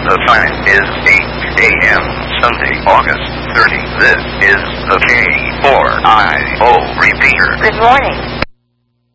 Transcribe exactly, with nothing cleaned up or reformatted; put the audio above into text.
The time is eight a m Sunday, August thirtieth. This is the K four I O repeater. Good morning.